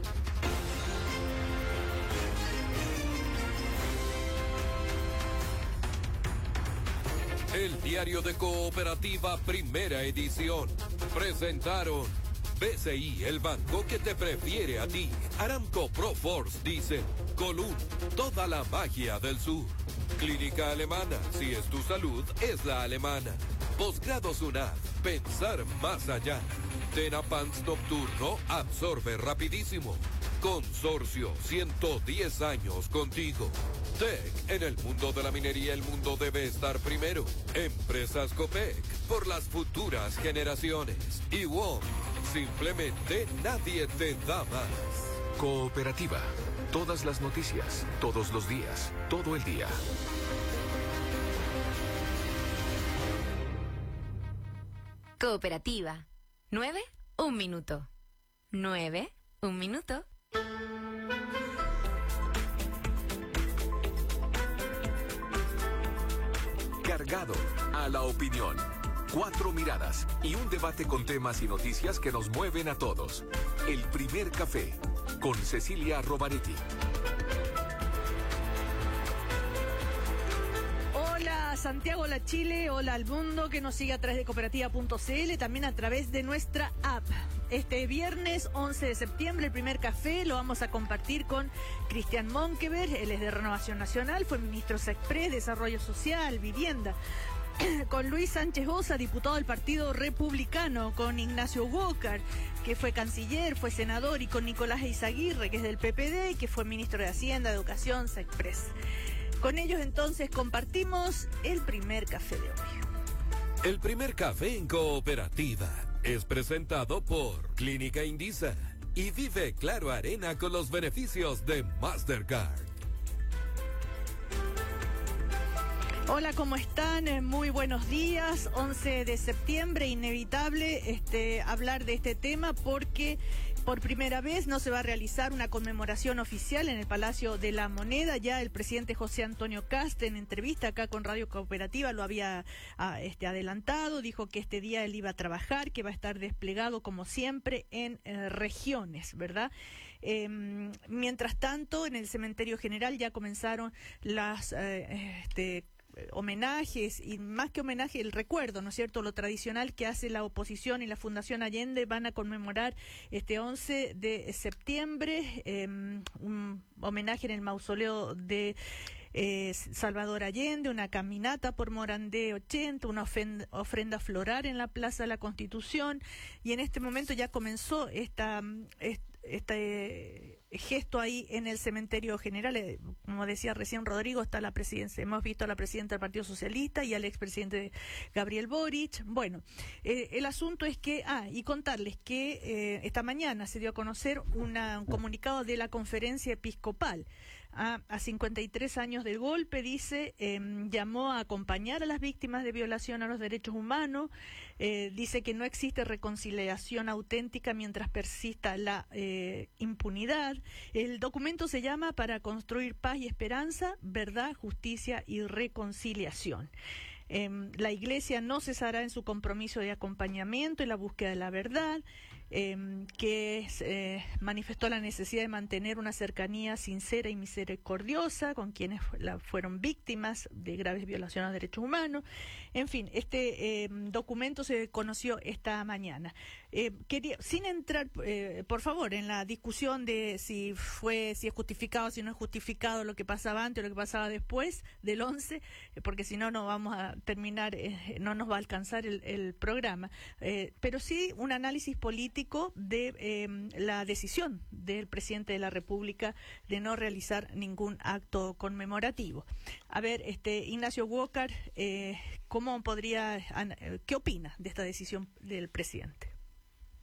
El diario de Cooperativa, primera edición. Presentaron BCI, el banco que te prefiere a ti. Aramco Proforce Diesel. Colún, toda la magia del sur. Clínica Alemana, si es tu salud, es la alemana. Posgrado SUNAT, pensar más allá. Tenapans Nocturno, absorbe rapidísimo. Consorcio, 110 años contigo. TEC, en el mundo de la minería el mundo debe estar primero. Empresas Copec, por las futuras generaciones. Y WOM, simplemente nadie te da más. Cooperativa, todas las noticias, todos los días, todo el día. Cooperativa. 9, 1 minuto. 9, 1 minuto. Cargado a la opinión. 4 miradas y un debate con temas y noticias que nos mueven a todos. El primer café con Cecilia Rovaretti. Hola Santiago, hola Chile, hola al mundo que nos sigue a través de cooperativa.cl, también a través de nuestra app. Este viernes 11 de septiembre, el primer café lo vamos a compartir con Cristian Monkeberg, él es de Renovación Nacional, fue ministro Sexpress, Desarrollo Social, Vivienda. Con Luis Sánchez Osa, diputado del Partido Republicano, con Ignacio Walker, que fue canciller, fue senador, y con Nicolás Eizaguirre, que es del PPD y que fue ministro de Hacienda, Educación, Sexpress. Con ellos entonces compartimos el primer café de hoy. El primer café en Cooperativa es presentado por Clínica Indisa y Vive Claro Arena con los beneficios de Mastercard. Hola, ¿cómo están? Muy buenos días. 11 de septiembre, inevitable hablar de este tema porque por primera vez no se va a realizar una conmemoración oficial en el Palacio de la Moneda. Ya el presidente José Antonio Kast, en entrevista acá con Radio Cooperativa, lo había adelantado. Dijo que este día él iba a trabajar, que va a estar desplegado como siempre en regiones, ¿verdad? Mientras tanto, en el Cementerio General ya comenzaron las homenajes, y más que homenaje, el recuerdo, ¿no es cierto?, lo tradicional que hace la oposición y la Fundación Allende. Van a conmemorar este 11 de septiembre un homenaje en el mausoleo de Salvador Allende, una caminata por Morandé 80, una ofrenda floral en la Plaza de la Constitución, y en este momento ya comenzó este gesto ahí en el Cementerio General. Como decía recién Rodrigo, está la presidencia, hemos visto a la presidenta del Partido Socialista y al expresidente Gabriel Boric. Bueno, el asunto es que, y contarles que esta mañana se dio a conocer un comunicado de la Conferencia Episcopal. A 53 años del golpe, dice, llamó a acompañar a las víctimas de violación a los derechos humanos. Dice que no existe reconciliación auténtica mientras persista la impunidad. El documento se llama Para construir paz y esperanza, verdad, justicia y reconciliación. La Iglesia no cesará en su compromiso de acompañamiento y la búsqueda de la verdad, que manifestó la necesidad de mantener una cercanía sincera y misericordiosa con quienes fueron víctimas de graves violaciones a derechos humanos. En fin, este documento se conoció esta mañana. Sin entrar, por favor, en la discusión de si es justificado, si no es justificado lo que pasaba antes o lo que pasaba después del 11, porque si no, no vamos a terminar, no nos va a alcanzar el programa. Pero sí un análisis político de la decisión del presidente de la República de no realizar ningún acto conmemorativo. A ver, Ignacio Walker, ¿qué opina de esta decisión del presidente?